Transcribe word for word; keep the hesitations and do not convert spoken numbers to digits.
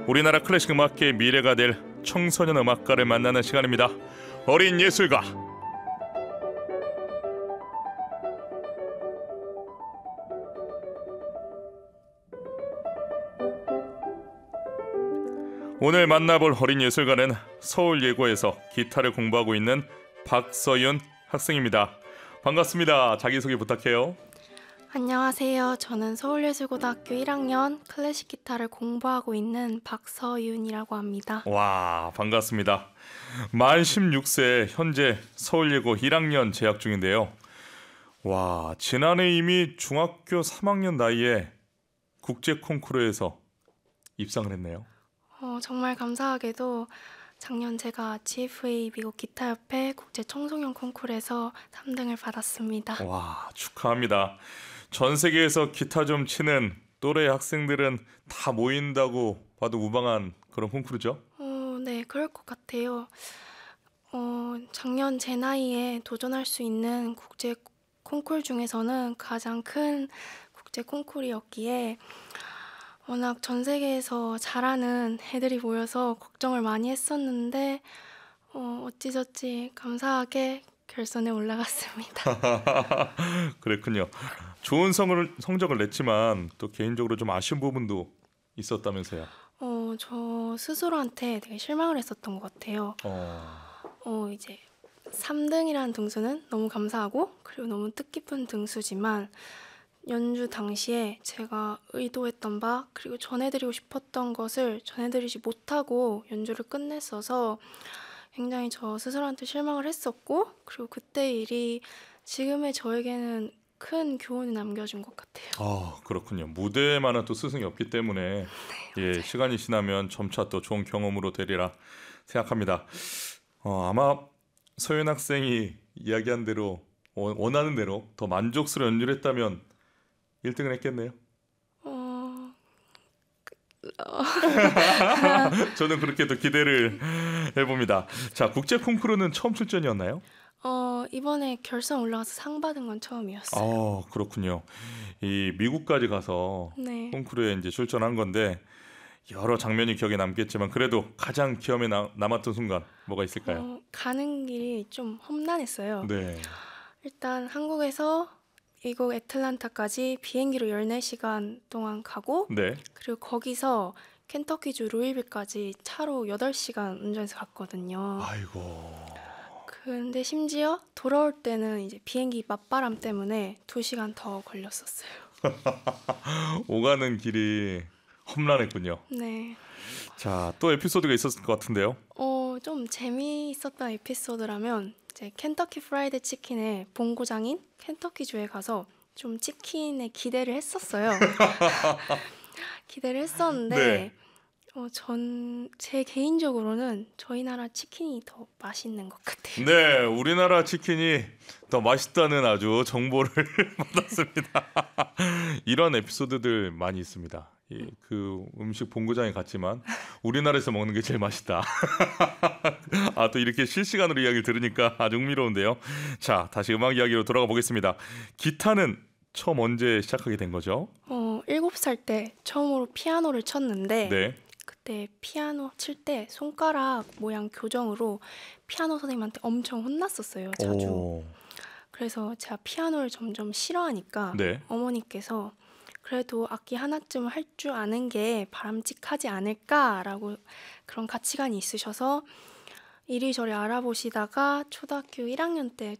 우리나라 클래식 음악계의 미래가 될 청소년 음악가를 만나는 시간입니다. 어린 예술가. 오늘 만나볼 어린 예술가는 서울예고에서 기타를 공부하고 있는 박서윤 학생입니다. 반갑습니다. 자기소개 부탁해요. 안녕하세요. 저는 서울예술고등학교 일 학년 클래식 기타를 공부하고 있는 박서윤이라고 합니다. 와, 반갑습니다. 만 십육 세 현재 서울예고 일 학년 재학 중인데요. 와, 지난해 이미 중학교 삼 학년 나이에 국제 콩쿠르에서 입상을 했네요. 어, 정말 감사하게도 작년 제가 지에프에이 미국 기타협회 국제 청소년 콩쿠르에서 삼 등을 받았습니다. 와, 축하합니다. 전 세계에서 기타 좀 치는 또래 학생들은 다 모인다고 봐도 무방한 그런 콩쿠르죠? 어, 네, 그럴 것 같아요. 어, 작년 제 나이에 도전할 수 있는 국제 콩쿠르 중에서는 가장 큰 국제 콩쿠르였기에 워낙 전 세계에서 잘하는 애들이 모여서 걱정을 많이 했었는데 어, 어찌저찌 감사하게 결선에 올라갔습니다. 그랬군요. 좋은 성을, 성적을 냈지만 또 개인적으로 좀 아쉬운 부분도 있었다면서요? 어, 저 스스로한테 되게 실망을 했었던 것 같아요. 어... 어, 이제 삼 등이라는 등수는 너무 감사하고 그리고 너무 뜻깊은 등수지만 연주 당시에 제가 의도했던 바 그리고 전해드리고 싶었던 것을 전해드리지 못하고 연주를 끝냈어서 굉장히 저 스스로한테 실망을 했었고 그리고 그때 일이 지금의 저에게는 큰 교훈을 남겨준 것 같아요. 아, 그렇군요. 무대에만은 또 스승이 없기 때문에 네, 예, 시간이 지나면 점차 또 좋은 경험으로 되리라 생각합니다. 어, 아마 서윤 학생이 이야기한 대로 원- 원하는 대로 더 만족스러운 연주를 했다면 일 등을 했겠네요. 어, 저는 그렇게 또 기대를 해봅니다. 자, 국제 콩쿠르는 처음 출전이었나요? 어, 이번에 결선 올라가서 상 받은 건 처음이었어요. 아, 그렇군요. 이 미국까지 가서 네. 콩쿠르에 이제 출전한 건데 여러 장면이 기억에 남겠지만 그래도 가장 기억에 나- 남았던 순간 뭐가 있을까요? 어, 가는 길이 좀 험난했어요. 네. 일단 한국에서 미국 애틀란타까지 비행기로 열네 시간 동안 가고 네. 그리고 거기서 켄터키주 루이빌까지 차로 여덟 시간 운전해서 갔거든요. 아이고. 근데 심지어 돌아올 때는 이제 비행기 맞바람 때문에 두 시간 더 걸렸었어요. 오가는 길이 험난했군요. 네. 자, 또 에피소드가 있었을 것 같은데요. 어, 좀 재미있었던 에피소드라면 이제 켄터키 프라이드 치킨의 본고장인 켄터키주에 가서 좀 치킨에 기대를 했었어요. 기대를 했었는데 네. 어, 전 제 개인적으로는 저희 나라 치킨이 더 맛있는 것 같아요. 네, 우리나라 치킨이 더 맛있다는 아주 정보를 받았습니다. 이런 에피소드들 많이 있습니다. 이, 그 음식 본고장에 갔지만 우리나라에서 먹는 게 제일 맛있다. 아, 또 이렇게 실시간으로 이야기를 들으니까 아주 흥미로운데요. 자, 다시 음악 이야기로 돌아가 보겠습니다. 기타는 처음 언제 시작하게 된 거죠? 어, 일곱 살 때 처음으로 피아노를 쳤는데 네. 그때 피아노 칠 때 손가락 모양 교정으로 피아노 선생님한테 엄청 혼났었어요. 자주. 오. 그래서 제가 피아노를 점점 싫어하니까 네. 어머니께서 그래도 악기 하나쯤 할 줄 아는 게 바람직하지 않을까라고 그런 가치관이 있으셔서 이리저리 알아보시다가 초등학교 일 학년 때